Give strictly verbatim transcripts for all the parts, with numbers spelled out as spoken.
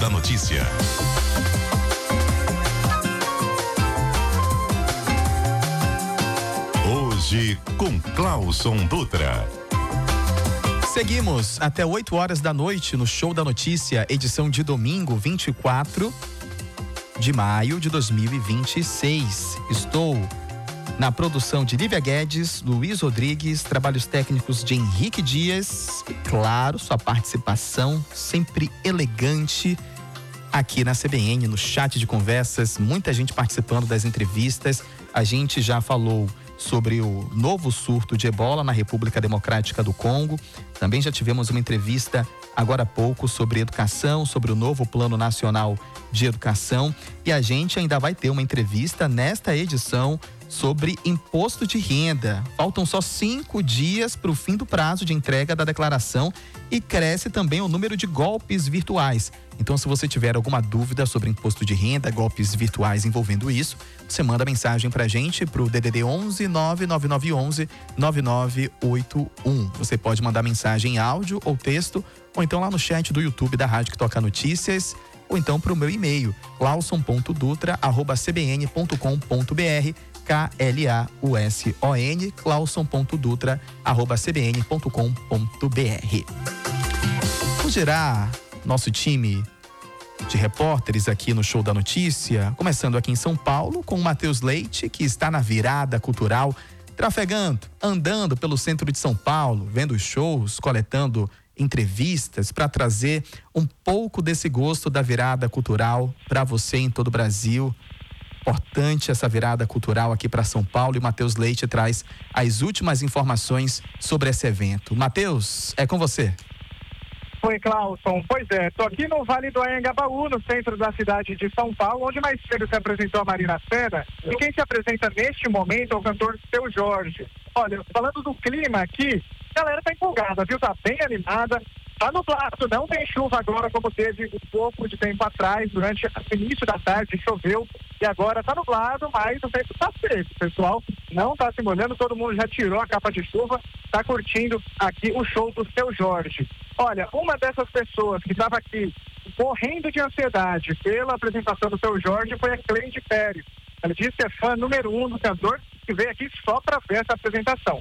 da Notícia. Hoje com Clauson Dutra. Seguimos até oito horas da noite no Show da Notícia, edição de domingo, vinte e quatro de maio de dois mil e vinte e seis. Estou na produção de Lívia Guedes, Luiz Rodrigues, trabalhos técnicos de Henrique Dias e, claro, sua participação sempre elegante aqui na C B N, no chat de conversas, muita gente participando das entrevistas. A gente já falou sobre o novo surto de ebola na República Democrática do Congo. Também já tivemos uma entrevista agora há pouco sobre educação, sobre o novo Plano Nacional de Educação. E a gente ainda vai ter uma entrevista nesta edição sobre imposto de renda. Faltam só cinco dias para o fim do prazo de entrega da declaração e cresce também o número de golpes virtuais. Então, se você tiver alguma dúvida sobre imposto de renda, golpes virtuais envolvendo isso, você manda mensagem pra gente pro D D D onze nove nove nove onze nove nove oito um. Você pode mandar mensagem em áudio ou texto, ou então lá no chat do YouTube da Rádio que Toca Notícias, ou então pro meu e-mail, clauson ponto dutra arroba c b n ponto com ponto b r, K L A U S O N, clauson ponto dutra arroba c b n ponto com ponto b r. Vamos girar nosso time de repórteres aqui no Show da Notícia, começando aqui em São Paulo com o Matheus Leite, que está na virada cultural, trafegando, andando pelo centro de São Paulo, vendo os shows, coletando entrevistas para trazer um pouco desse gosto da virada cultural para você em todo o Brasil. Importante essa virada cultural aqui para São Paulo, e o Matheus Leite traz as últimas informações sobre esse evento. Matheus, é com você. Oi, Clauson. Pois é, estou aqui no Vale do Anhangabaú, no centro da cidade de São Paulo, onde mais cedo se apresentou a Marina Sena, e quem se apresenta neste momento é o cantor Seu Jorge. Olha, falando do clima aqui, a galera tá empolgada, viu? Tá bem animada. Tá nublado, não tem chuva agora como teve um pouco de tempo atrás, durante o início da tarde choveu e agora tá nublado, mas o tempo tá seco, pessoal não tá se molhando, todo mundo já tirou a capa de chuva, tá curtindo aqui o show do Seu Jorge. Olha, uma dessas pessoas que estava aqui morrendo de ansiedade pela apresentação do Seu Jorge foi a Cleide Pérez. Ela disse que é fã número um do cantor e veio aqui só para ver essa apresentação.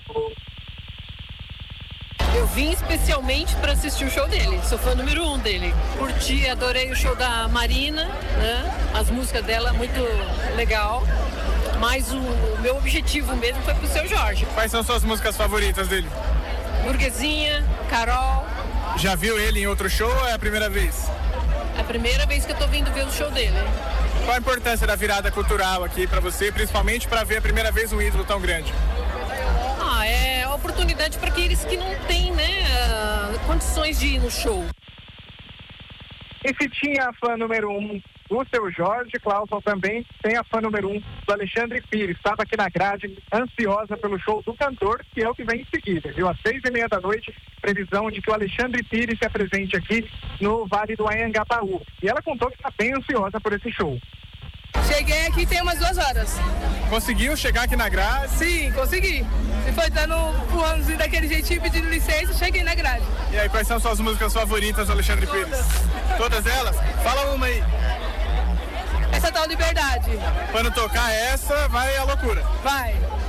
Eu vim especialmente para assistir o show dele, sou fã número um dele. Curti, adorei o show da Marina, né? As músicas dela, muito legal. Mas o, o meu objetivo mesmo foi pro Seu Jorge. Quais são suas músicas favoritas dele? Burguesinha, Carol. Já viu ele em outro show ou é a primeira vez? É a primeira vez que eu tô vindo ver o show dele. Qual a importância da virada cultural aqui para você, principalmente para ver a primeira vez um ídolo tão grande? Ah, é oportunidade para aqueles que não têm, né, condições de ir no show. E se tinha a fã número um do Seu Jorge, Clauson também tem a fã número um do Alexandre Pires. Estava aqui na grade, ansiosa pelo show do cantor, que é o que vem em seguida, viu? Às seis e meia da noite, previsão de que o Alexandre Pires se apresente aqui no Vale do Anhangabaú. E ela contou que está bem ansiosa por esse show. Cheguei aqui tem umas duas horas. Conseguiu chegar aqui na grade? Sim, consegui. Se foi dando um pulãozinho daquele jeitinho, pedindo licença, cheguei na grade. E aí, quais são suas músicas favoritas do Alexandre Pires? Todas. Todas elas? Fala uma aí. Essa tal Liberdade. Quando tocar essa, vai a loucura. Vai.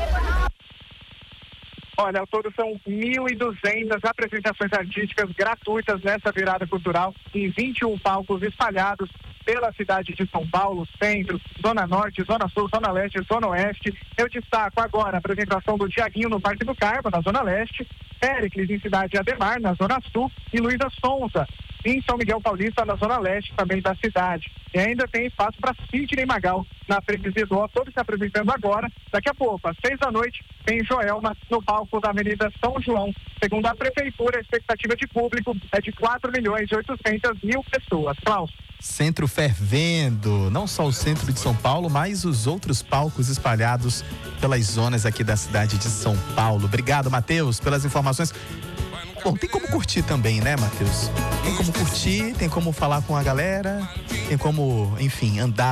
Olha, ao todo são mil e duzentas apresentações artísticas gratuitas nessa virada cultural em vinte e um palcos espalhados pela cidade de São Paulo, centro, zona norte, zona sul, zona leste, zona oeste. Eu destaco agora a apresentação do Tiaguinho no Parque do Carmo, na zona leste, Péricles em Cidade Ademar, na zona sul, e Luísa Sonza em São Miguel Paulista, na zona leste também da cidade. E ainda tem espaço para Sidney Magal na freguesia do Ó, todos se apresentando agora. Daqui a pouco, às seis da noite, tem Joelma no palco da Avenida São João. Segundo a Prefeitura, a expectativa de público é de quatro milhões e oitocentas mil pessoas. Klaus. Centro fervendo, não só o centro de São Paulo, mas os outros palcos espalhados pelas zonas aqui da cidade de São Paulo. Obrigado, Matheus, pelas informações. Bom, tem como curtir também, né, Matheus? Tem como curtir, tem como falar com a galera, tem como, enfim, andar